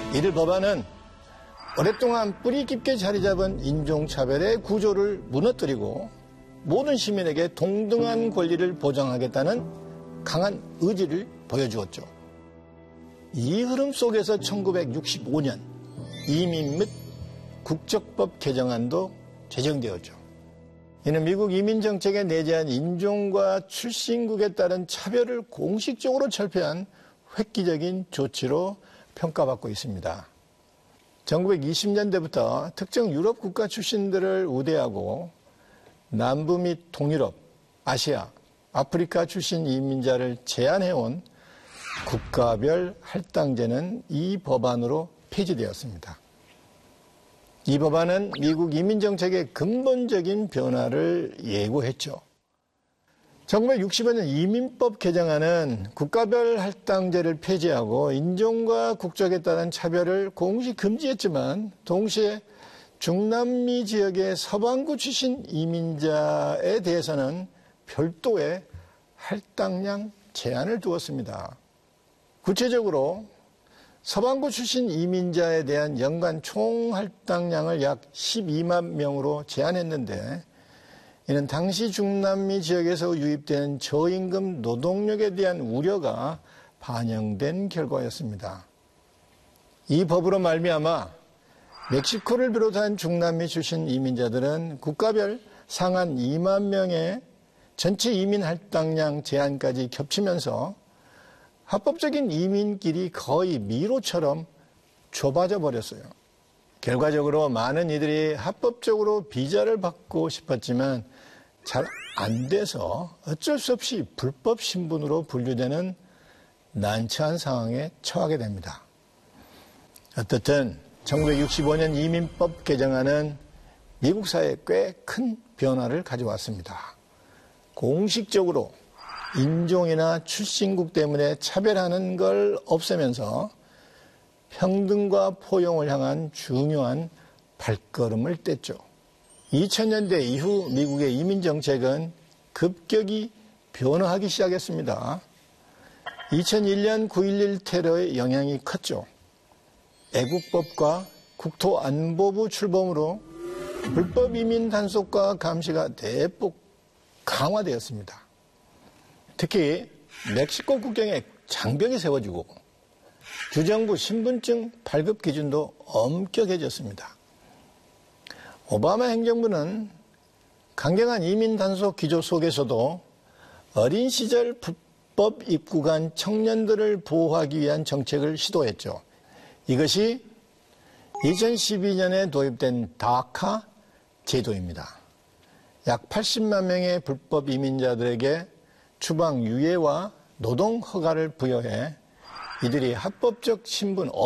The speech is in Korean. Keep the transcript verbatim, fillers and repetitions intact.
이들 법안은 오랫동안 뿌리 깊게 자리 잡은 인종차별의 구조를 무너뜨리고 모든 시민에게 동등한 권리를 보장하겠다는 강한 의지를 보여주었죠. 이 흐름 속에서 천구백육십오 년 이민 및 국적법 개정안도 제정되었죠. 이는 미국 이민정책에 내재한 인종과 출신국에 따른 차별을 공식적으로 철폐한 획기적인 조치로 평가받고 있습니다. 천구백이십 년대부터 특정 유럽 국가 출신들을 우대하고 남부 및 동유럽, 아시아, 아프리카 출신 이민자를 제한해온 국가별 할당제는 이 법안으로 폐지되었습니다. 이 법안은 미국 이민정책의 근본적인 변화를 예고했죠. 천구백육십오 년 이민법 개정안은 국가별 할당제를 폐지하고 인종과 국적에 따른 차별을 공식 금지했지만 동시에 중남미 지역의 서반구 출신 이민자에 대해서는 별도의 할당량 제한을 두었습니다. 구체적으로 서반구 출신 이민자에 대한 연간 총 할당량을 약 십이만 명으로 제한했는데 이는 당시 중남미 지역에서 유입되는 저임금 노동력에 대한 우려가 반영된 결과였습니다. 이 법으로 말미암아 멕시코를 비롯한 중남미 출신 이민자들은 국가별 상한 이만 명의 전체 이민 할당량 제한까지 겹치면서 합법적인 이민길이 거의 미로처럼 좁아져 버렸어요. 결과적으로 많은 이들이 합법적으로 비자를 받고 싶었지만 잘 안 돼서 어쩔 수 없이 불법 신분으로 분류되는 난처한 상황에 처하게 됩니다. 어떻든 천구백육십오 년 이민법 개정안은 미국 사회에 꽤 큰 변화를 가져왔습니다. 공식적으로 인종이나 출신국 때문에 차별하는 걸 없애면서 평등과 포용을 향한 중요한 발걸음을 뗐죠. 이천 년대 이후 미국의 이민정책은 급격히 변화하기 시작했습니다. 이천일 년 구일일 테러의 영향이 컸죠. 애국법과 국토안보부 출범으로 불법 이민 단속과 감시가 대폭 강화되었습니다. 특히 멕시코 국경에 장벽이 세워지고 주정부 신분증 발급 기준도 엄격해졌습니다. 오바마 행정부는 강경한 이민 단속 기조 속에서도 어린 시절 불법 입국한 청년들을 보호하기 위한 정책을 시도했죠. 이것이 이천십이 년에 도입된 다카 제도입니다. 약 팔십만 명의 불법 이민자들에게 추방 유예와 노동 허가를 부여해 이들이 합법적 신분